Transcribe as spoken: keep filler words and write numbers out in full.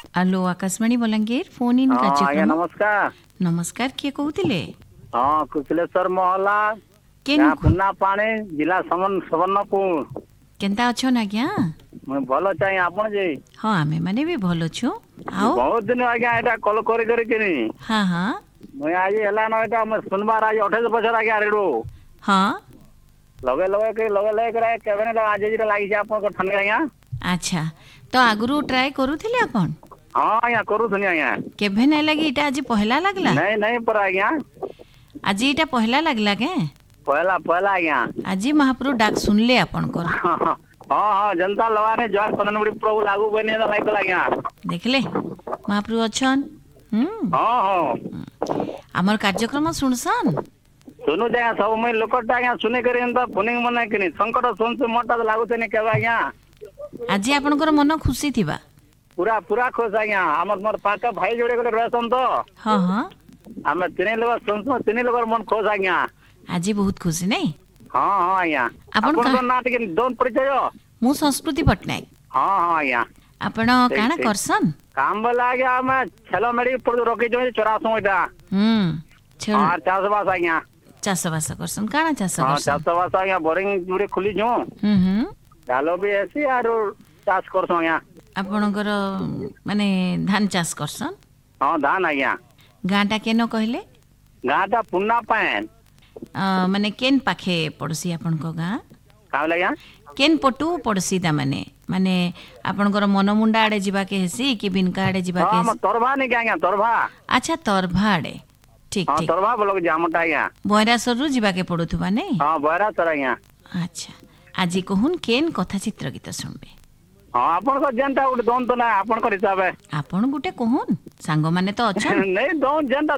Hello Akashvani Balangir phone in हाँ आज्ञा कार्यक्रम नमस्कार। नमस्कार किए कहूतिले हाँ कुशलेश्वर महला केन गाँ पुन्ना पाणी जिला समन सुवर्णपुर। केनता अछन आज्ञा मैं भल चाहिए आपण जी। हाँ आमे माने भी भल छु आओ बहुत दिन आज्ञा एटा कॉल करे करे किनी हाँ हाँ मैं आज एला न एटा मैं सुनबार आज अठाईस बछर आज्ञा रेडो हाँ लगे लगे के लगे लगे करे केबे न आज जी लागी जा आपण को ठंडे आज्ञा। अच्छा तो आगुरु ट्राई करूथिले आपण हाँ आज्ञा करू सुनी आज्ञा। केभे नै लागी इटा आज पहला लागला नहीं नहीं पर आज्ञा आज इटा पहला लागला के पहला पहला आज्ञा। आज महाप्रभु डाक सुनले आपण को हाँ हाँ जनता लवाने जॉन पदनबड़ी प्रभु लागू बने तो लाइक आज्ञा देखले महाप्रभु अछन हम्म हाँ हाँ हमर कार्यक्रम सुनसन सुनु जाए सब मैं लोकटा आज्ञा सुने करे एंता पुनिंग मने किनी संकट सुन से मोटा तो लागू तने केबा आज्ञा। आज आपनकर मन खुशी थिबा पूरा पूरा खुश आज्ञा हमर मोर पाका भाई जोड़े करे रहसन तो हाँ हाँ हमें तीन लोग सुन तीन लोग मन खुश आज्ञा। आज बहुत खुशी नहीं हाँ हाँ आज्ञा आपण आपण का- को ना टिके दोन परिचय। मु संस्कृति पटनायक हाँ हाँ आज्ञा आपण काना ठीक। करसन काम बोला आज्ञा हमें छलो मेडी पर रोकी जो चौरासो एटा हम्म छेल हाँ चाषबास आज्ञा। चाष बास करसन काना चाष हाँ करसन चाषबास आज्ञा बोरिंग जुड़े खुली जो हम्म हम्म डालो भी ऐसी आरो चाष करसो आज्ञा। आपणकर माने धान चाष करसन हाँ धान आज्ञा गाँटा केन कहले गाँटा पुन्ना पाएन अ, माने केन पाखे पड़ोसी आपणक गाँ का आज्ञा केन पटु पड़ोसी ता माने माने आपणकर मनमुंडा आड़े जीवा के हेसी कि बिनका आड़े जीवा के हाँ हेसी? मैं तोरभा नहीं क्या आज्ञा तोरभा। अच्छा तरभा आड़े ठीक हाँ ठीक तोरभा बोलो जामटा आज्ञा। बयरासर रु जीवा के पड़ुथुबा नहीं हाँ बहरा तर आज्ञा। अच्छा आज कहून केन कथा चित्र गीत सुनबे हाँ आपण को जेनटा उठ दोन तो ना आपण को हिसाब है आपण गुटे कहून सांग माने तो अच्छा नहीं दोन जेनटा